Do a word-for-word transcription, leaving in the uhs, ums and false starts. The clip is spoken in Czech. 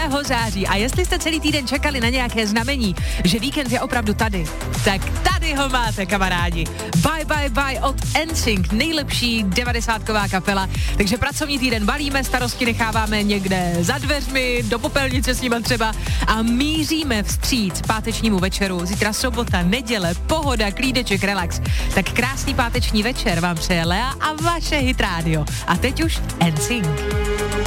druhého září. A jestli jste celý týden čekali na nějaké znamení, že víkend je opravdu tady, tak tady ho máte, kamarádi. Bye, bye, bye od N Sync, nejlepší devadesátková kapela. Takže pracovní týden balíme, starosti necháváme někde za dveřmi, do popelnice s nima třeba a míříme vstříc pátečnímu večeru. Zítra sobota, neděle, pohoda, klídeček, relax. Tak krásný páteční večer vám přeje Lea a vaše Hit Radio. A teď už N Sync.